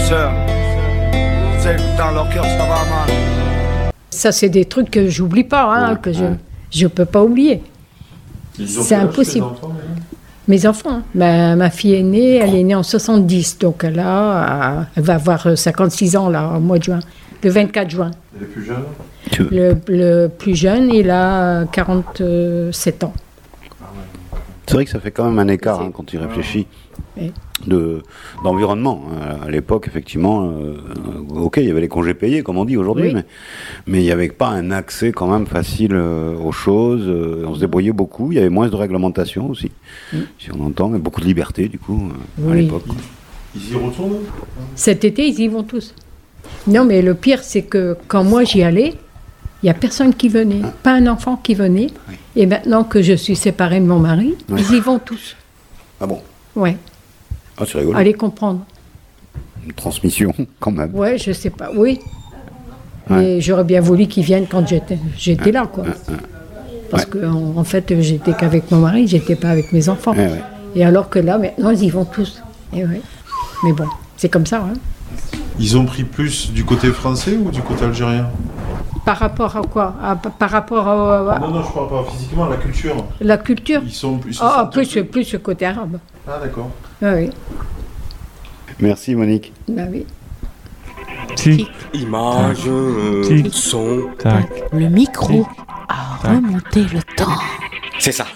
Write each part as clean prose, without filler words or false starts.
sœurs. C'est dans leur cœur, ça va mal. Ça, c'est des trucs que j'oublie pas, hein, que je peux pas oublier. C'est impossible. Mes enfants, ma fille aînée, elle est née en 70, donc elle va avoir 56 ans là, au mois de juin, le 24 juin. Et le plus jeune le plus jeune, il a 47 ans. C'est vrai que ça fait quand même un écart quand tu y réfléchis. Oui. D'environnement. À l'époque, effectivement, ok, il y avait les congés payés, comme on dit aujourd'hui, oui. mais il n'y avait pas un accès quand même facile aux choses. On se débrouillait beaucoup. Il y avait moins de réglementation aussi, si on entend, mais beaucoup de liberté, du coup, à l'époque. Ils y retournent ? Cet été, ils y vont tous. Non, mais le pire, c'est que quand moi j'y allais, il n'y a personne qui venait, pas un enfant qui venait. Oui. Et maintenant que je suis séparée de mon mari, ils y vont tous. Ah bon ? Ouais. Ah, c'est rigolo. Allez comprendre. Une transmission, quand même. Ouais, je sais pas, oui. Mais j'aurais bien voulu qu'ils viennent quand j'étais là, quoi. Parce que, en fait, j'étais qu'avec mon mari, j'étais pas avec mes enfants. Et alors que là, maintenant, ils y vont tous. Et mais bon, c'est comme ça, hein. Ils ont pris plus du côté français ou du côté algérien ? Par rapport à quoi ? Par rapport à... Non, je parle pas physiquement, la culture. La culture ? Ils sont plus... plus le côté arabe. Ah, d'accord. Oui. Merci, Monique. Ben oui. Tic. Image, Tic. son... Tac. Le micro a remonté le temps. C'est ça.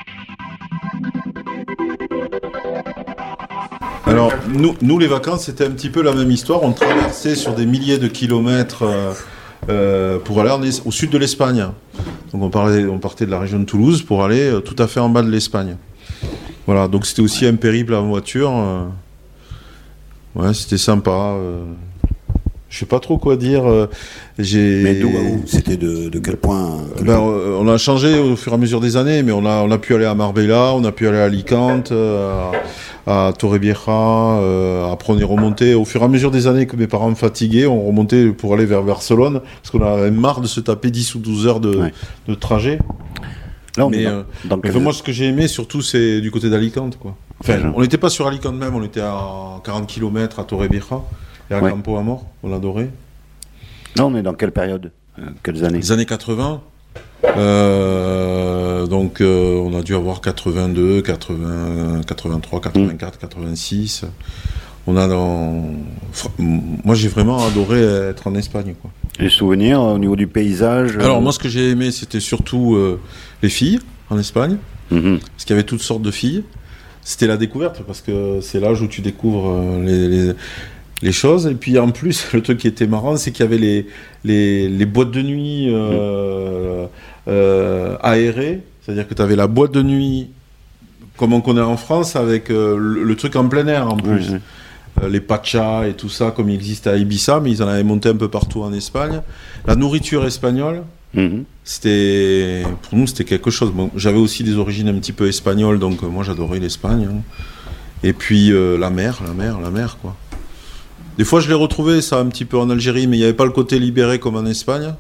Alors, nous, les vacances, c'était un petit peu la même histoire. On traversait sur des milliers de kilomètres pour aller au sud de l'Espagne. Donc, on partait de la région de Toulouse pour aller tout à fait en bas de l'Espagne. Voilà, donc c'était aussi un périple en voiture. Ouais, c'était sympa. Je sais pas trop quoi dire. Mais d'où à où ? C'était de quel point on a changé au fur et à mesure des années, mais on a pu aller à Marbella, on a pu aller à Alicante, à Torrevieja. Après, on est remonté au fur et à mesure des années que mes parents me fatiguaient, on remontait pour aller vers Barcelone, parce qu'on avait marre de se taper 10 ou 12 heures de trajet. Là, moi, ce que j'ai aimé surtout, c'est du côté d'Alicante, quoi. Enfin, on n'était pas sur Alicante même, on était à 40 km à Torrevieja. Et à Campo Amor, on l'adorait. Là, on est dans quelle période ? Quelles années ? Les années 80. Donc, on a dû avoir 82, 80, 83, 84, 86. Moi, j'ai vraiment adoré être en Espagne, quoi. Les souvenirs au niveau du paysage Alors, moi, ce que j'ai aimé, c'était surtout les filles en Espagne. Parce qu'il y avait toutes sortes de filles. C'était la découverte, parce que c'est l'âge où tu découvres les choses. Et puis en plus, le truc qui était marrant, c'est qu'il y avait les boîtes de nuit aérées. C'est-à-dire que tu avais la boîte de nuit comme on connaît en France, avec le truc en plein air en plus. Les pachas et tout ça, comme il existe à Ibiza, mais ils en avaient monté un peu partout en Espagne. La nourriture espagnole, pour nous, c'était quelque chose. Bon, j'avais aussi des origines un petit peu espagnoles, donc moi j'adorais l'Espagne. Et puis la mer, quoi. Des fois, je l'ai retrouvé, ça, un petit peu en Algérie, mais il n'y avait pas le côté libéré comme en Espagne.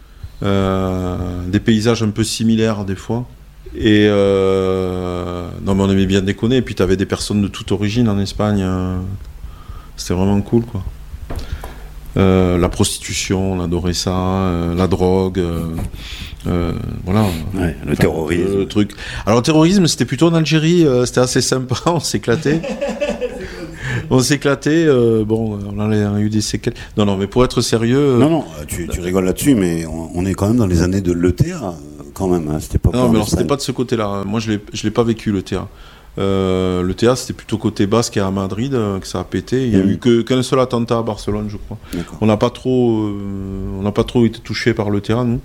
Des paysages un peu similaires, des fois. Et non, mais on aimait bien déconner. Et puis, tu avais des personnes de toute origine en Espagne. C'était vraiment cool, quoi. La prostitution, on adorait ça. La drogue. Voilà. Ouais, le terrorisme. Le truc. Alors, le terrorisme, c'était plutôt en Algérie. C'était assez sympa, on s'éclatait. On s'éclatait, on a eu des séquelles. Non, mais pour être sérieux... Non, tu rigoles là-dessus, mais on est quand même dans les années de l'ETA, quand même. Hein. C'était pas non, mais alors c'était pas de ce côté-là. Moi, je l'ai pas vécu, l'ETA. L'ETA, c'était plutôt côté basque et à Madrid que ça a pété. Il y a eu qu'un seul attentat à Barcelone, je crois. D'accord. On n'a pas trop été touchés par l'ETA, nous.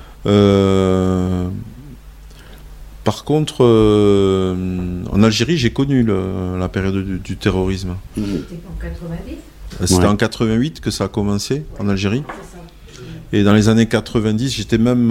Par contre, en Algérie, j'ai connu la période du terrorisme. C'était en 90 ? C'était en 88 que ça a commencé, en Algérie. Et dans les années 90, j'étais même...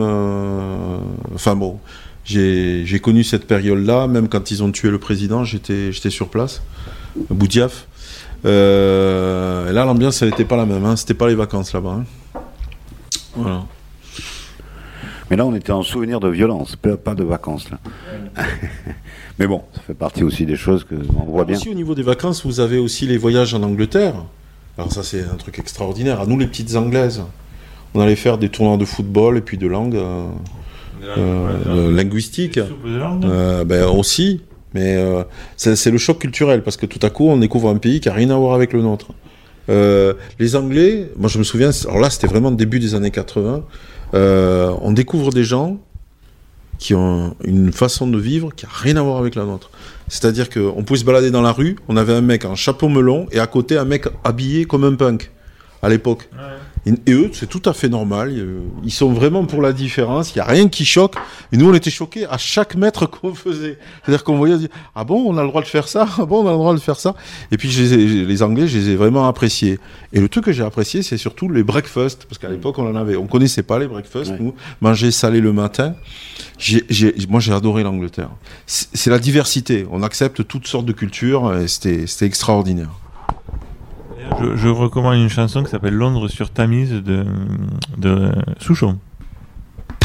j'ai connu cette période-là, même quand ils ont tué le président, j'étais sur place, à Boudiaf. Et là, l'ambiance, elle n'était pas la même, hein. C'était pas les vacances là-bas. Hein. Voilà. Mais là, on était en souvenir de violence, pas de vacances, là. Mais bon, ça fait partie aussi des choses qu'on voit bien. Aussi, au niveau des vacances, vous avez aussi les voyages en Angleterre. Alors ça, c'est un truc extraordinaire. À nous, les petites Anglaises, on allait faire des tournois de football et puis de langue linguistique. Aussi. Mais c'est le choc culturel, parce que tout à coup, on découvre un pays qui n'a rien à voir avec le nôtre. Les Anglais, moi je me souviens, alors là, c'était vraiment le début des années 80, on découvre des gens qui ont une façon de vivre qui n'a rien à voir avec la nôtre. C'est-à-dire qu'on pouvait se balader dans la rue, on avait un mec en chapeau melon et à côté un mec habillé comme un punk à l'époque. Ouais. Et eux, c'est tout à fait normal. Ils sont vraiment pour la différence. Il n'y a rien qui choque. Et nous, on était choqués à chaque mètre qu'on faisait. C'est-à-dire qu'on voyait, on dit, ah bon, on a le droit de faire ça? Ah bon, on a le droit de faire ça? Et puis, les Anglais, je les ai vraiment appréciés. Et le truc que j'ai apprécié, c'est surtout les breakfasts. Parce qu'à l'époque, on connaissait pas les breakfasts. Ouais. Nous, manger salé le matin. Moi, j'ai adoré l'Angleterre. C'est la diversité. On accepte toutes sortes de cultures. Et c'était extraordinaire. Je recommande une chanson qui s'appelle Londres sur Tamise de Souchon.